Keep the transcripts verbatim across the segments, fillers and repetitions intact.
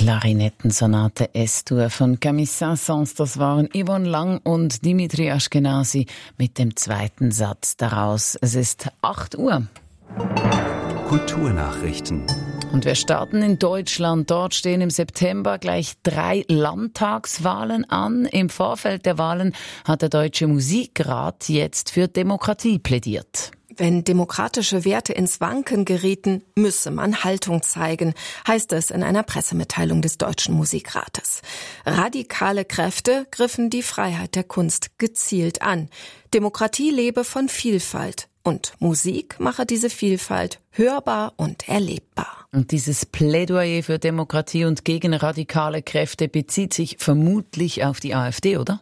Klarinettensonate S-Dur von Camille Saint-Saëns, das waren Yvonne Lang und Dimitri Ashkenazi mit dem zweiten Satz daraus. Es ist acht Uhr. Kulturnachrichten. Und wir starten in Deutschland. Dort stehen im September gleich drei Landtagswahlen an. Im Vorfeld der Wahlen hat der Deutsche Musikrat jetzt für Demokratie plädiert. Wenn demokratische Werte ins Wanken gerieten, müsse man Haltung zeigen, heißt es in einer Pressemitteilung des Deutschen Musikrates. Radikale Kräfte griffen die Freiheit der Kunst gezielt an. Demokratie lebe von Vielfalt und Musik mache diese Vielfalt hörbar und erlebbar. Und dieses Plädoyer für Demokratie und gegen radikale Kräfte bezieht sich vermutlich auf die AfD, oder?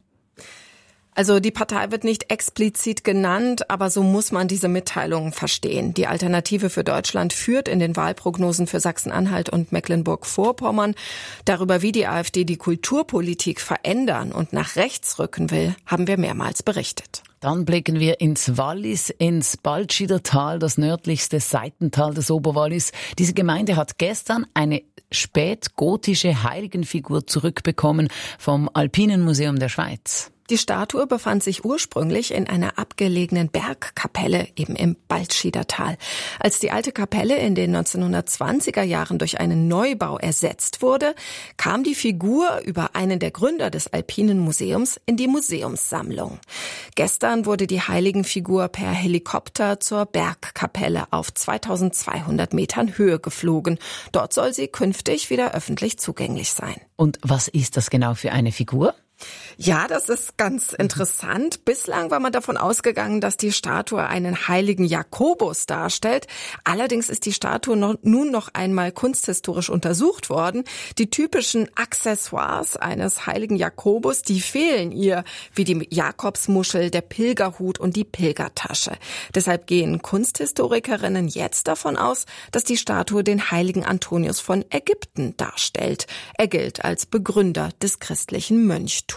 Also die Partei wird nicht explizit genannt, aber so muss man diese Mitteilungen verstehen. Die Alternative für Deutschland führt in den Wahlprognosen für Sachsen-Anhalt und Mecklenburg-Vorpommern. Darüber, wie die AfD die Kulturpolitik verändern und nach rechts rücken will, haben wir mehrmals berichtet. Dann blicken wir ins Wallis, ins Baldschieder Tal, das nördlichste Seitental des Oberwallis. Diese Gemeinde hat gestern eine spätgotische Heiligenfigur zurückbekommen vom Alpinen Museum der Schweiz. Die Statue befand sich ursprünglich in einer abgelegenen Bergkapelle, eben im Baldschieder Tal. Als die alte Kapelle in den neunzehnhundertzwanziger Jahren durch einen Neubau ersetzt wurde, kam die Figur über einen der Gründer des Alpinen Museums in die Museumssammlung. Gestern wurde die Heiligenfigur per Helikopter zur Bergkapelle auf zweitausendzweihundert Metern Höhe geflogen. Dort soll sie künftig wieder öffentlich zugänglich sein. Und was ist das genau für eine Figur? Ja, das ist ganz interessant. Bislang war man davon ausgegangen, dass die Statue einen heiligen Jakobus darstellt. Allerdings ist die Statue noch, nun noch einmal kunsthistorisch untersucht worden. Die typischen Accessoires eines heiligen Jakobus, die fehlen ihr, wie die Jakobsmuschel, der Pilgerhut und die Pilgertasche. Deshalb gehen Kunsthistorikerinnen jetzt davon aus, dass die Statue den heiligen Antonius von Ägypten darstellt. Er gilt als Begründer des christlichen Mönchtums.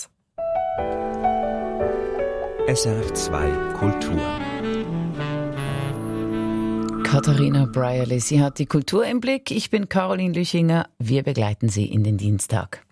S R F zwei Kultur. Katharina Brierley, sie hat die Kultur im Blick. Ich bin Caroline Lüchinger. Wir begleiten Sie in den Dienstag.